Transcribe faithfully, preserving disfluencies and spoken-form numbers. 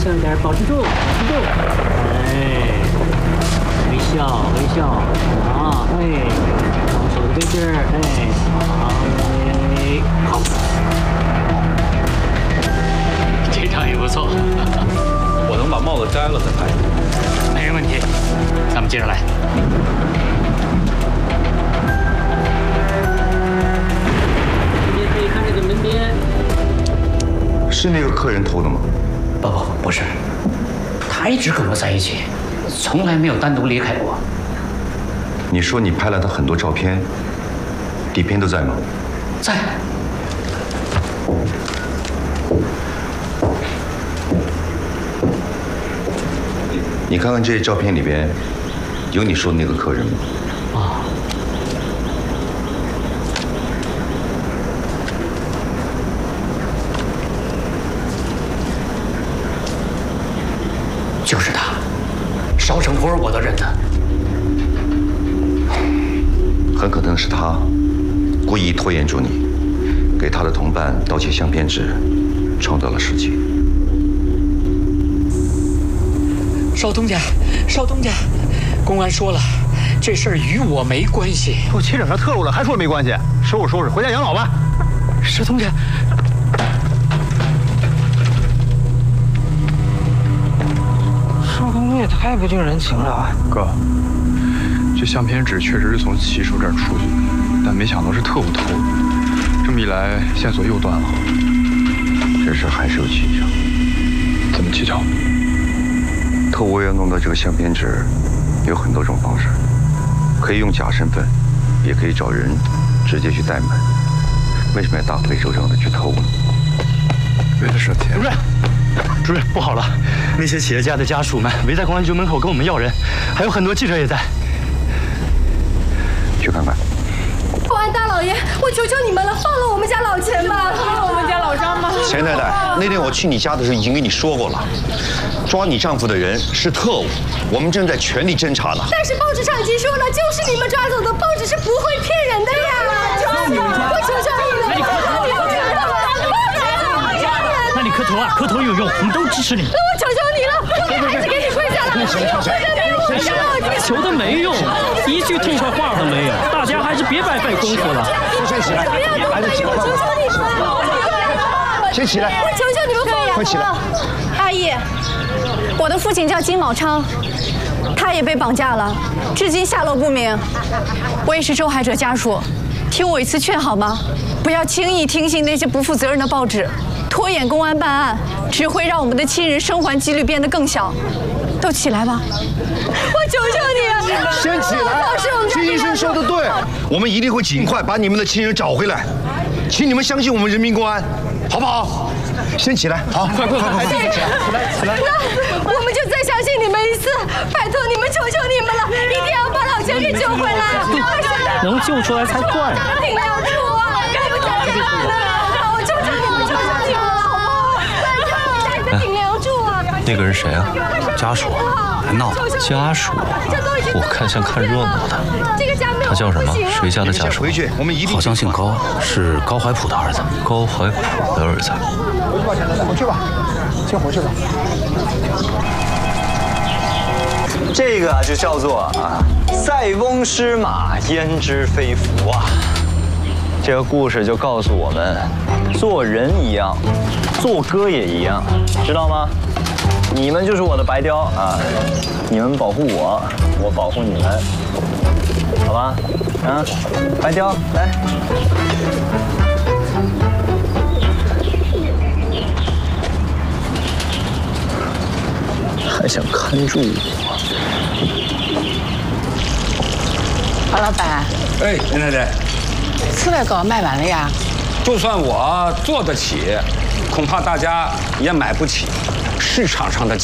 正点，保持住，保持住。哎，微笑，微笑。好，哎，双手的位置，哎，好，哎，好。这张也不错。 我能把帽子摘了再拍。 没问题，咱们接着来。这边可以看这个门边。 是那个客人偷的吗？ 不不不是，他一直跟我在一起，从来没有单独离开过。 你说你拍了他很多照片，底片都在吗？ 在。 你看看这些照片里边，有你说的那个客人吗？ 啊。就是他，烧成波我都认得。 很可能是他故意拖延住你，给他的同伴盗窃相片纸，创造了事情。 少东家，少东家，公安说了，这事儿与我没关系。 都牵扯上特务了，还说没关系？收拾收拾，回家养老吧。 少东家。 少东也太不近人情了啊！ 哥，这相片纸确实是从骑手这儿出去的，但没想到是特务偷的。这么一来，线索又断了。 这事还是有蹊跷。 怎么蹊跷？ 特务要弄到这个相片纸，有很多种方式，可以用假身份，也可以找人直接去代买。为什么要大费周章的去偷呢？ 为了省钱。 主任，主任，不好了！那些企业家的家属们围在公安局门口跟我们要人，还有很多记者也在。 去看看。 公安大老爷，我求求你们了，放了我们家老钱吧！放了我们家老张吧！ 钱太太，那天我去你家的时候已经跟你说过了，抓你丈夫的人是特务，我们正在全力侦查呢。 但是报纸上已经说了，就是你们抓走的，报纸是不会骗人的呀！我求求你了！ 那你磕头啊，磕头有用，我们都支持你。 那我求求你了，我还是给你跪下了！ 求的没用，一句痛快话都没有，大家还是别白费功夫了。 先起来，来得及了，先起来！ 我求求你们放我！ 快起来！ 阿姨，我的父亲叫金茂昌，他也被绑架了，至今下落不明。我也是受害者家属，听我一次劝好吗？不要轻易听信那些不负责任的报纸，拖延公安办案，只会让我们的亲人生还几率变得更小。都起来吧！我求求你了， 先起来！屈医生说的对，我们一定会尽快把你们的亲人找回来，请你们相信我们人民公安，好不好？先起来，好，快快快快，起来起来起来！ 那我们就再相信你们一次，拜托你们，求求你们了，一定要把老钱给救回来！ 能救出来才怪！ 顶梁柱啊，该不讲话了！我求求你们，求求你们了，好不好？加一个顶梁柱啊！ 那个人谁啊？家属还闹？家属？我看像看热闹的。他叫什么？谁家的家属？ 回去，我们一定好像姓高，是高怀普的儿子。高怀普的儿子。 回去吧，先回去吧。 这个就叫做啊，塞翁失马，焉知非福啊！这个故事就告诉我们，做人一样，做歌也一样，知道吗？你们就是我的白雕啊！你们保护我，我保护你们，好吧？啊，白雕来。还想看住我？ 黄老板， 哎，林太太， 刺猬糕卖完了呀？ 就算我做得起，恐怕大家也买不起。市场上的